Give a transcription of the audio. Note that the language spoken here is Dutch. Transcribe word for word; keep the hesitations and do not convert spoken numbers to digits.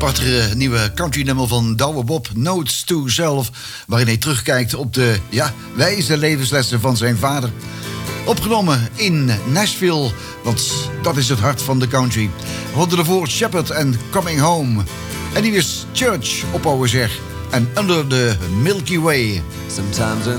prachtige nieuwe country nummer van Douwe Bob, Notes to Self, waarin hij terugkijkt op de ja, wijze levenslessen van zijn vader. Opgenomen in Nashville, want dat is het hart van de country. We hadden ervoor Shepherd en Coming Home. En die is Church, ophouden zeg, en Under the Milky Way. Sometimes when